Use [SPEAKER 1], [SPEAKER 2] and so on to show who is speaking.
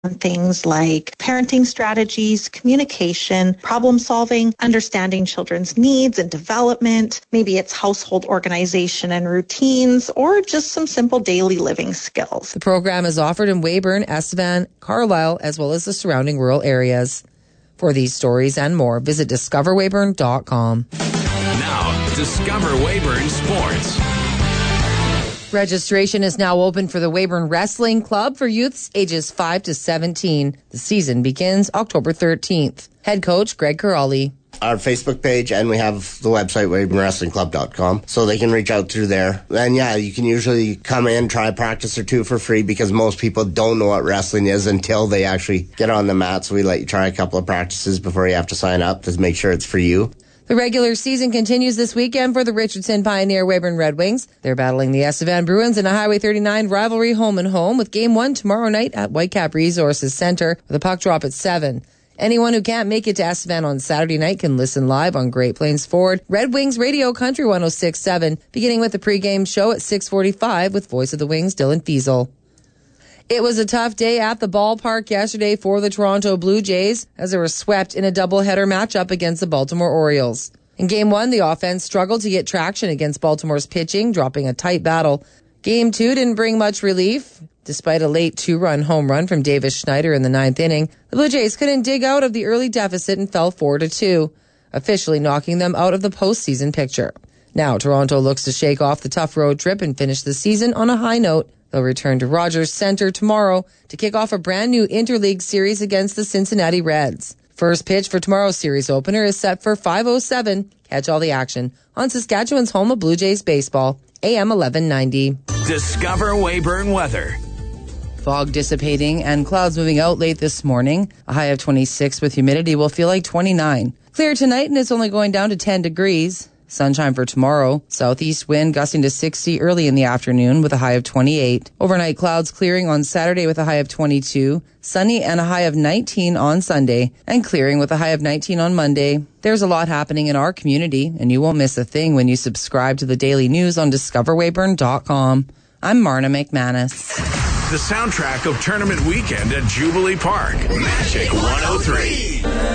[SPEAKER 1] on things like parenting strategies, communication, problem solving, understanding children's needs and development. Maybe it's household organization and routines, or just some simple daily living skills.
[SPEAKER 2] The program is offered in Weyburn, Estevan, Carlisle, as well as the surrounding rural areas. For these stories and more, visit discoverweyburn.com.
[SPEAKER 3] Now, Discover Weyburn Sports.
[SPEAKER 2] Registration is now open for the Weyburn Wrestling Club for youths ages 5 to 17. The season begins October 13th. Head coach Greg Corrali.
[SPEAKER 4] Our Facebook page, and we have the website, WeyburnWrestlingClub.com, so they can reach out through there. And yeah, you can usually come in, try a practice or two for free, because most people don't know what wrestling is until they actually get on the mat. So we let you try a couple of practices before you have to sign up to make sure it's for you.
[SPEAKER 2] The regular season continues this weekend for the Richardson Pioneer Weyburn Red Wings. They're battling the Estevan Bruins in a Highway 39 rivalry home and home, with Game 1 tomorrow night at Whitecap Resources Centre with a puck drop at 7. Anyone who can't make it to Estevan on Saturday night can listen live on Great Plains Ford Red Wings Radio Country 106.7, beginning with the pregame show at 6:45 with Voice of the Wings Dylan Fiesel. It was a tough day at the ballpark yesterday for the Toronto Blue Jays as they were swept in a doubleheader matchup against the Baltimore Orioles. In Game 1, the offense struggled to get traction against Baltimore's pitching, dropping a tight battle. Game 2 didn't bring much relief. Despite a late 2-run home run from Davis Schneider in the 9th inning, the Blue Jays couldn't dig out of the early deficit and fell 4-2, officially knocking them out of the postseason picture. Now, Toronto looks to shake off the tough road trip and finish the season on a high note. They'll return to Rogers Centre tomorrow to kick off a brand new interleague series against the Cincinnati Reds. First pitch for tomorrow's series opener is set for 5:07. Catch all the action on Saskatchewan's home of Blue Jays baseball, AM 1190.
[SPEAKER 3] Discover Weyburn weather.
[SPEAKER 2] Fog dissipating and clouds moving out late this morning. A high of 26 with humidity will feel like 29. Clear tonight and it's only going down to 10 degrees. Sunshine for tomorrow. Southeast wind gusting to 60 early in the afternoon with a high of 28. Overnight clouds clearing on Saturday with a high of 22. Sunny and a high of 19 on Sunday. And clearing with a high of 19 on Monday. There's a lot happening in our community, and you won't miss a thing when you subscribe to the daily news on discoverweyburn.com. I'm Marna McManus.
[SPEAKER 3] The soundtrack of Tournament Weekend at Jubilee Park. Magic 103.